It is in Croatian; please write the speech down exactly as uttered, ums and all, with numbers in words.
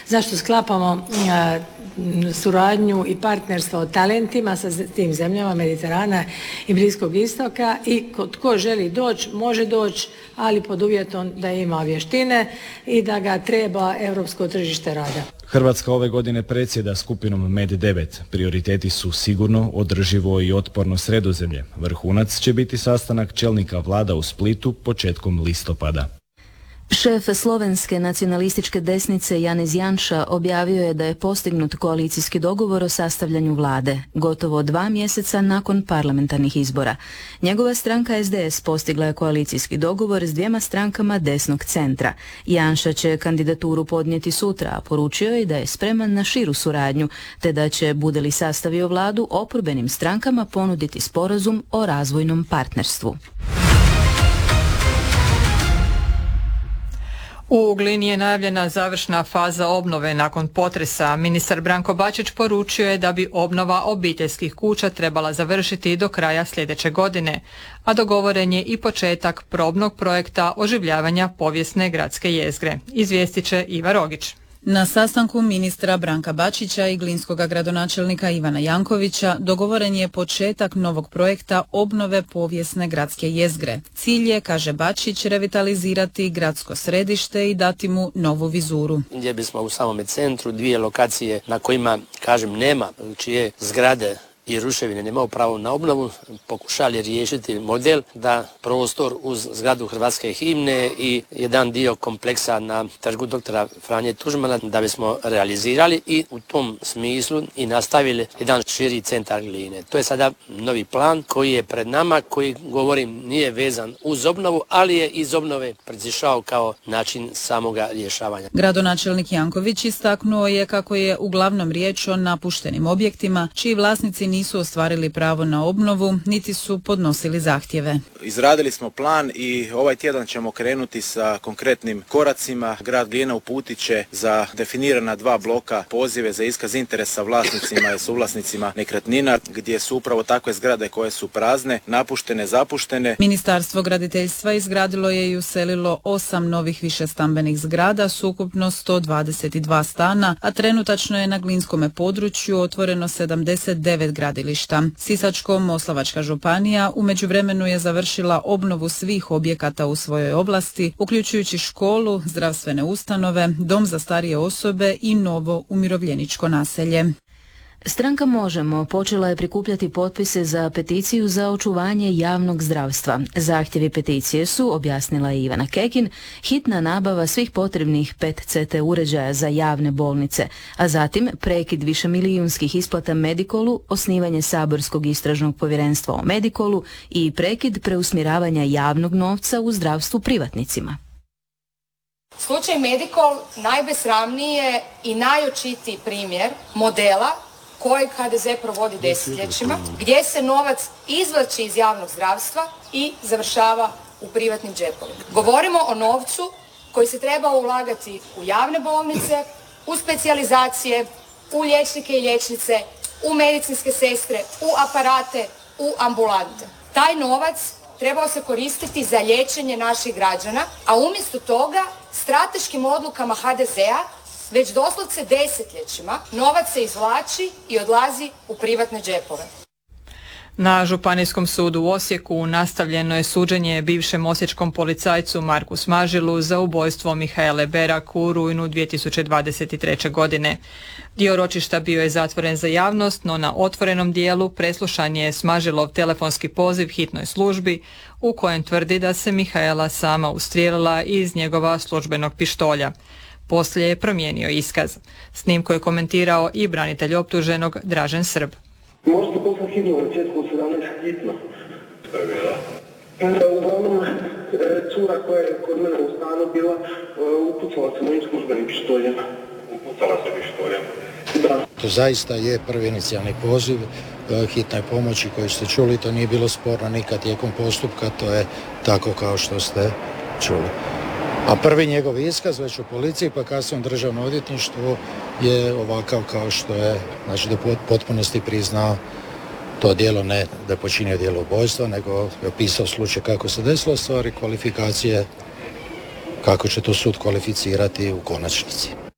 zašto sklapamo suradnju i partnerstvo o talentima sa tim zemljama Mediterana i Bliskog istoka i tko želi doći, može doći, ali pod uvjetom da ima vještine i da ga treba europsko tržište rada. Hrvatska ove godine predsjeda skupinom Med devet. Prioriteti su sigurno, održivo i otporno Sredozemlje. Vrhunac će biti sastanak čelnika vlada u Splitu početkom listopada. Šef slovenske nacionalističke desnice Janez Janša objavio je da je postignut koalicijski dogovor o sastavljanju vlade, gotovo dva mjeseca nakon parlamentarnih izbora. Njegova stranka es de es postigla je koalicijski dogovor s dvijema strankama desnog centra. Janša će kandidaturu podnijeti sutra, a poručio je da je spreman na širu suradnju, te da će, bude li sastavio vladu, oporbenim strankama ponuditi sporazum o razvojnom partnerstvu. U Glini je najavljena završna faza obnove nakon potresa. Ministar Branko Bačić poručio je da bi obnova obiteljskih kuća trebala završiti do kraja sljedeće godine, a dogovoren je i početak probnog projekta oživljavanja povijesne gradske jezgre. Izvijestit će Iva Rogić. Na sastanku ministra Branka Bačića i glinskog gradonačelnika Ivana Jankovića dogovoren je početak novog projekta obnove povijesne gradske jezgre. Cilj je, kaže Bačić, revitalizirati gradsko središte i dati mu novu vizuru. Gdje bismo u samome centru dvije lokacije na kojima, kažem, nema, čije zgrade i ruševine nemaju pravo na obnovu, pokušali riješiti model da prostor uz zgradu Hrvatske himne i jedan dio kompleksa na trgu doktora Franje Tuđmana da bismo realizirali i u tom smislu i nastavili jedan širi centar Gline. To je sada novi plan koji je pred nama, koji, govorim, nije vezan uz obnovu, ali je iz obnove proizišao kao način samoga rješavanja. Gradonačelnik Janković istaknuo je kako je uglavnom riječ o napuštenim objektima, čiji vlasnici nisu ostvarili pravo na obnovu, niti su podnosili zahtjeve. Izradili smo plan i ovaj tjedan ćemo krenuti sa konkretnim koracima. Grad Glina uputit će za definirana dva bloka pozive za iskaz interesa vlasnicima i suvlasnicima nekretnina, gdje su upravo takve zgrade koje su prazne, napuštene, zapuštene. Ministarstvo graditeljstva izgradilo je i uselilo osam novih višestambenih zgrada s ukupno sto dvadeset dva stana, a trenutačno je na glinskome području otvoreno sedamdeset devet gradilišta. Sisačko-moslavačka županija u međuvremenu je završila obnovu svih objekata u svojoj oblasti, uključujući školu, zdravstvene ustanove, dom za starije osobe i novo umirovljeničko naselje. Stranka Možemo počela je prikupljati potpise za peticiju za očuvanje javnog zdravstva. Zahtjevi peticije su, objasnila je Ivana Kekin, hitna nabava svih potrebnih P E T C T uređaja za javne bolnice, a zatim prekid višemilijunskih isplata Medikolu, osnivanje saborskog istražnog povjerenstva o Medikolu i prekid preusmjeravanja javnog novca u zdravstvu privatnicima. Slučaj Medikol najbesramniji je i najočitiji primjer modela kojeg ha de ze provodi desetljećima, gdje se novac izvlači iz javnog zdravstva i završava u privatnim džepovima. Govorimo o novcu koji se treba ulagati u javne bolnice, u specijalizacije, u liječnike i liječnice, u medicinske sestre, u aparate, u ambulante. Taj novac trebao se koristiti za liječenje naših građana, a umjesto toga strateškim odlukama ha de zea već doslovce desetljećima novac se izvlači i odlazi u privatne džepove. Na Županijskom sudu u Osijeku nastavljeno je suđenje bivšem osječkom policajcu Marku Smažilu za ubojstvo Mihaele Berak u rujnu dvije tisuće dvadeset treće. godine. Dio ročišta bio je zatvoren za javnost, no na otvorenom dijelu preslušan je Smažilov telefonski poziv hitnoj službi u kojem tvrdi da se Mihaela sama ustrijelila iz njegova službenog pištolja. Poslije je promijenio iskaz. Snimku je komentirao i branitelj optuženog Dražen Srb. Možete poslati hitno u početku sedamnaest hitno. Šta je bila? Uglavnom, cura koja je kod mene u stanu bila, upucala se mojim službenim pištoljem. Upucala se pištoljem? Da. To zaista je prvi inicijalni poziv hitnoj pomoći koji ste čuli, to nije bilo sporno nikad tijekom postupka, to je tako kao što ste čuli. A prvi njegov iskaz već u policiji pa kasnije u državnom odvjetništvu je ovakav kao što je, znači da je potpunosti priznao to djelo, ne da je počinio djelo ubojstva, nego je opisao slučaj kako se desilo stvari, kvalifikacije, kako će to sud kvalificirati u konačnici.